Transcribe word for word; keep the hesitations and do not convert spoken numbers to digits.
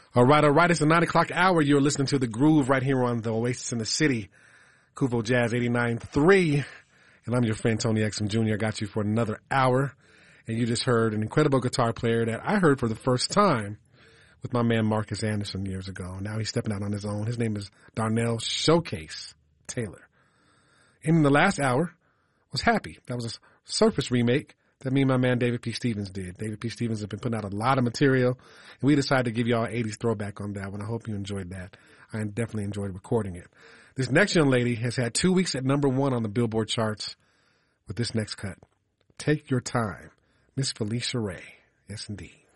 All right, all right. It's the nine o'clock hour. You're listening to The Groove right here on the Oasis in the City, Kuvo Jazz eighty-nine point three. And I'm your friend, Tony Exum Junior I got you for another hour. And you just heard an incredible guitar player that I heard for the first time with my man Marcus Anderson years ago. Now he's stepping out on his own. His name is Darnell Showcase Taylor. And in the last hour was Happy. That was a Surface remake that me and my man David P. Stevens did. David P. Stevens has been putting out a lot of material, and we decided to give y'all an eighties throwback on that one. I hope you enjoyed that. I definitely enjoyed recording it. This next young lady has had two weeks at number one on the Billboard charts with this next cut. Take Your Time, Miss Felicia Ray. Yes, indeed.